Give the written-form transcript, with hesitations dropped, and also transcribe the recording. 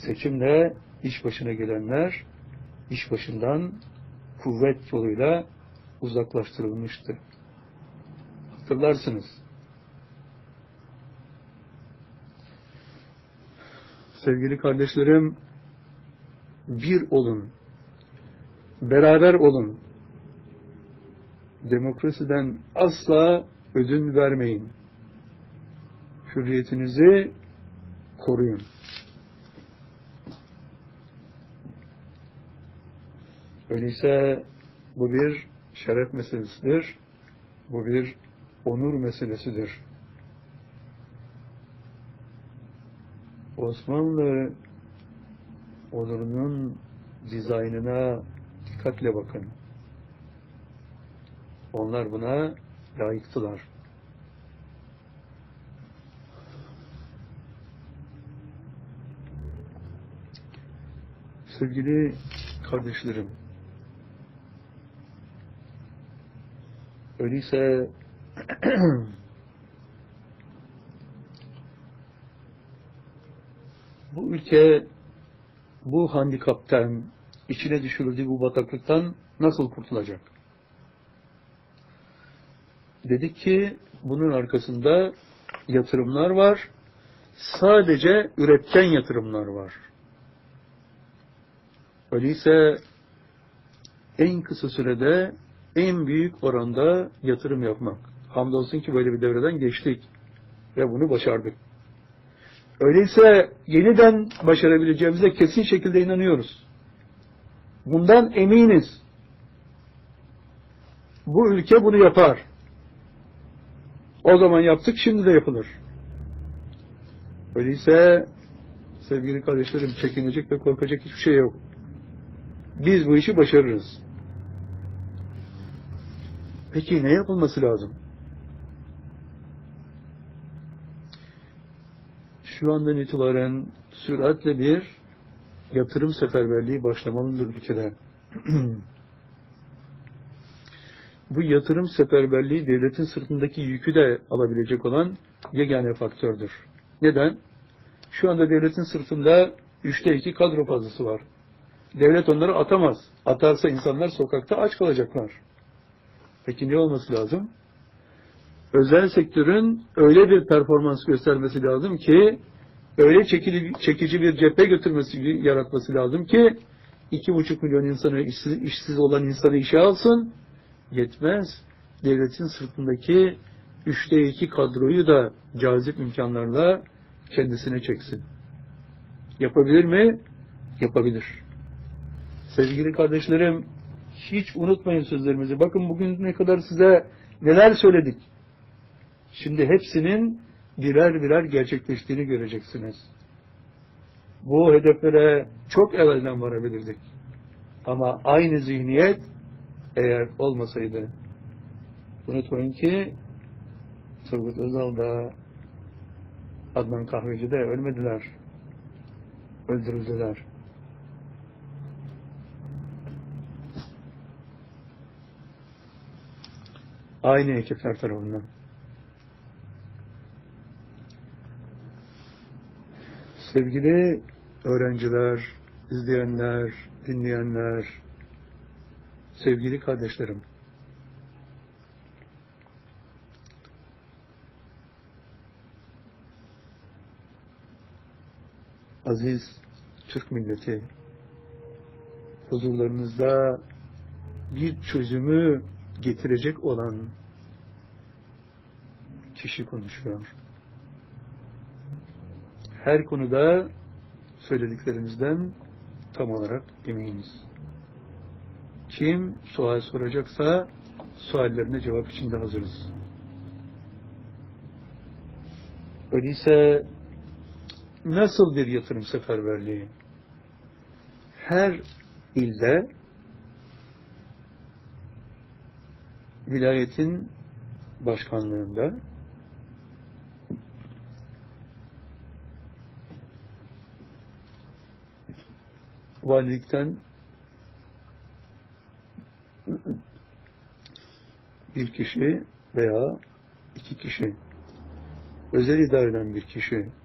seçimle iş başına gelenler iş başından kuvvet yoluyla uzaklaştırılmıştı. Hatırlarsınız. Sevgili kardeşlerim, bir olun, beraber olun. Demokrasiden asla ödün vermeyin. Hürriyetinizi koruyun. Öyleyse bu bir şeref meselesidir. Bu bir onur meselesidir. Osmanlı onurunun dizaynına dikkatle bakın. Onlar buna layıktılar. Sevgili kardeşlerim, öyleyse bu ülke bu handikaptan, içine düşürüldüğü bu bataklıktan nasıl kurtulacak? Dedik ki bunun arkasında yatırımlar var. Sadece üretken yatırımlar var. Öyleyse en kısa sürede en büyük oranda yatırım yapmak. Hamdolsun ki böyle bir devreden geçtik ve bunu başardık. Öyleyse yeniden başarabileceğimize kesin şekilde inanıyoruz. Bundan eminiz. Bu ülke bunu yapar. O zaman yaptık, şimdi de yapılır. Öyleyse sevgili kardeşlerim, çekinecek ve korkacak hiçbir şey yok. Biz bu işi başarırız. Peki ne yapılması lazım? Şu andan itibaren süratle bir yatırım seferberliği başlamalıdır ülkede. Bu yatırım seferberliği devletin sırtındaki yükü de alabilecek olan yegane faktördür. Neden? Şu anda devletin sırtında 3'te 2 kadro fazlası var. Devlet onları atamaz. Atarsa insanlar sokakta aç kalacaklar. Peki ne olması lazım? Özel sektörün öyle bir performans göstermesi lazım ki, öyle çekici bir cephe yaratması lazım ki 2,5 milyon insanı işsiz olan insanı işe alsın. Yetmez. Devletin sırtındaki 3'te 2 kadroyu da cazip imkanlarla kendisine çeksin. Yapabilir mi? Yapabilir. Sevgili kardeşlerim, hiç unutmayın sözlerimizi. Bakın bugün ne kadar size neler söyledik. Şimdi hepsinin birer birer gerçekleştiğini göreceksiniz. Bu hedeflere çok evvelden varabilirdik. Ama aynı zihniyet eğer olmasaydı, unutmayın ki Turgut Özal da Adnan Kahveci de ölmediler. Öldürüldüler. Aynı ekipler tarafından. Sevgili öğrenciler, izleyenler, dinleyenler, sevgili kardeşlerim, aziz Türk milleti, huzurlarınızda bir çözümü getirecek olan kişi konuşuyor. Her konuda söylediklerimizden tam olarak eminiz. Kim sual soracaksa suallerine cevap için de hazırız. Öyleyse nasıl bir yatırım seferberliği? Her ilde vilayetin başkanlığında valilikten bir kişi veya 2 kişi, özel idareden bir kişi